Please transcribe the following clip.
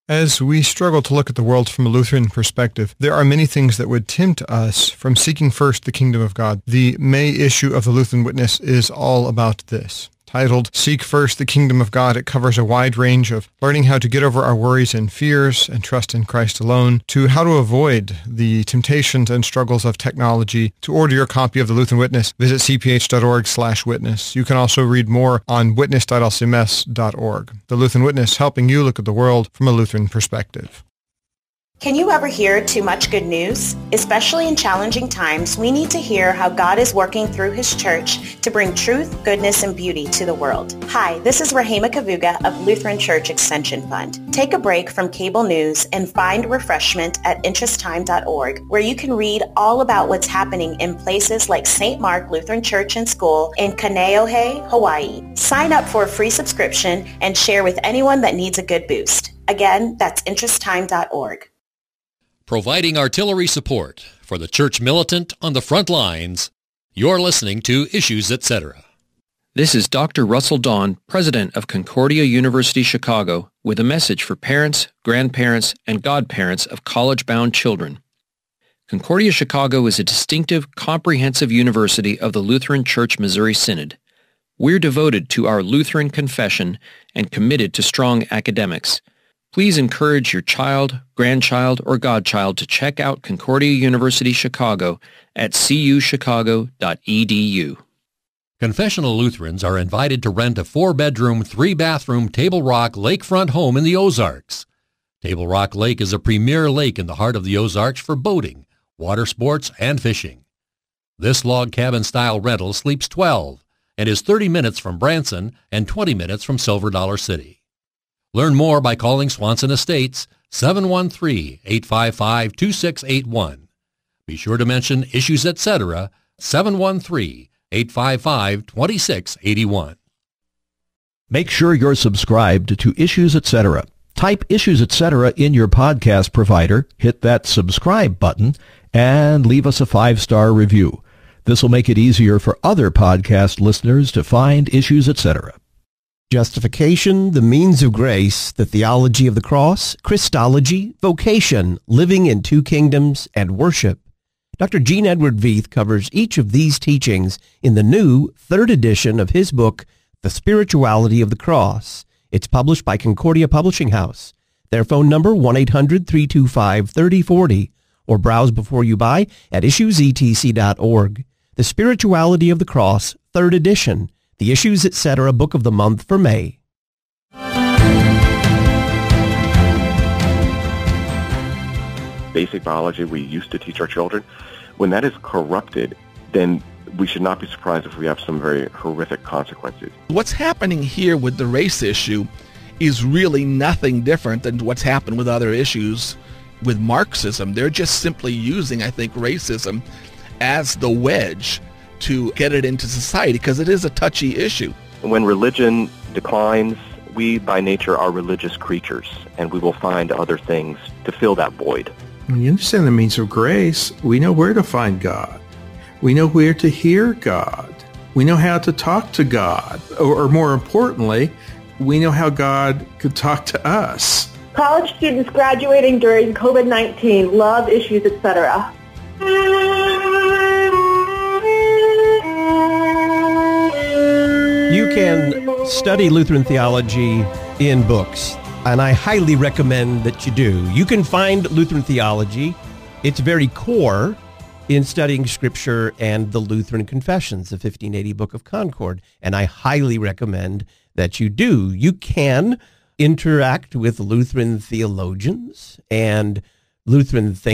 As we struggle to look at the world from a Lutheran perspective, there are many things that would tempt us from seeking first the kingdom of God. The May issue of the Lutheran Witness is all about this. Titled, Seek First the Kingdom of God, it covers a wide range of learning how to get over our worries and fears and trust in Christ alone, to how to avoid the temptations and struggles of technology. To order your copy of the Lutheran Witness, visit cph.org/witness. You can also read more on witness.lcms.org. The Lutheran Witness, helping you look at the world from a Lutheran perspective. Can you ever hear too much good news? Especially in challenging times, we need to hear how God is working through His church to bring truth, goodness, and beauty to the world. Hi, this is Rahema Kavuga of Lutheran Church Extension Fund. Take a break from cable news and find refreshment at interesttime.org, where you can read all about what's happening in places like St. Mark Lutheran Church and School in Kaneohe, Hawaii. Sign up for a free subscription and share with anyone that needs a good boost. Again, that's interesttime.org. Providing artillery support for the church militant on the front lines, you're listening to Issues Etc. This is Dr. Russell Dawn, president of Concordia University Chicago, with a message for parents, grandparents, and godparents of college-bound children. Concordia Chicago is a distinctive, comprehensive university of the Lutheran Church Missouri Synod. We're devoted to our Lutheran confession and committed to strong academics. Please encourage your child, grandchild, or godchild to check out Concordia University Chicago at cuchicago.edu. Confessional Lutherans are invited to rent a 4-bedroom, 3-bathroom Table Rock lakefront home in the Ozarks. Table Rock Lake is a premier lake in the heart of the Ozarks for boating, water sports, and fishing. This log cabin-style rental sleeps 12 and is 30 minutes from Branson and 20 minutes from Silver Dollar City. Learn more by calling Swanson Estates 713-855-2681. Be sure to mention Issues Etc. 713-855-2681. Make sure you're subscribed to Issues Etc. Type Issues Etc. in your podcast provider, hit that subscribe button, and leave us a 5-star review. This will make it easier for other podcast listeners to find Issues Etc. Justification, the means of grace, the theology of the cross, Christology, vocation, living in two kingdoms, and worship. Dr. Gene Edward Veith covers each of these teachings in the new 3rd edition of his book, The Spirituality of the Cross. It's published by Concordia Publishing House. Their phone number, 1-800-325-3040, or browse before you buy at issuesetc.org. The Spirituality of the Cross, 3rd edition. The Issues Etc. Book of the Month for May. Basic biology we used to teach our children, when that is corrupted, then we should not be surprised if we have some very horrific consequences. What's happening here with the race issue is really nothing different than what's happened with other issues with Marxism. They're just simply using, I think, racism as the wedge to get it into society, because it is a touchy issue. When religion declines, we by nature are religious creatures, and we will find other things to fill that void. When you understand the means of grace, we know where to find God. We know where to hear God. We know how to talk to God. Or more importantly, we know how God could talk to us. College students graduating during COVID-19, love Issues, etc. You can study Lutheran theology in books, and I highly recommend that you do. You can find Lutheran theology, its very core, in studying Scripture and the Lutheran Confessions, the 1580 Book of Concord, and I highly recommend that you do. You can interact with Lutheran theologians and Lutheran thinkers